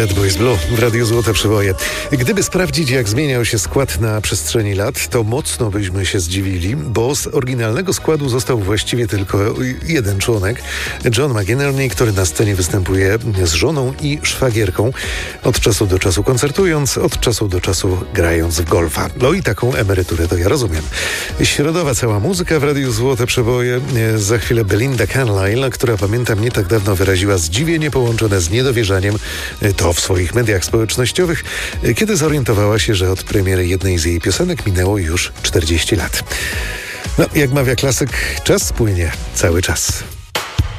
Bad Boys Blue w Radiu Złote Przeboje. Gdyby sprawdzić, jak zmieniał się skład na przestrzeni lat, to mocno byśmy się zdziwili, bo z oryginalnego składu został właściwie tylko jeden członek, John McInerney, który na scenie występuje z żoną i szwagierką, od czasu do czasu koncertując, od czasu do czasu grając w golfa. No i taką emeryturę to ja rozumiem. Środowa cała muzyka w Radiu Złote Przeboje. Za chwilę Belinda Carlisle, która pamiętam nie tak dawno wyraziła zdziwienie połączone z niedowierzaniem, to w swoich mediach społecznościowych, kiedy zorientowała się, że od premiery jednej z jej piosenek minęło już 40 lat. No, jak mawia klasyk, czas płynie cały czas.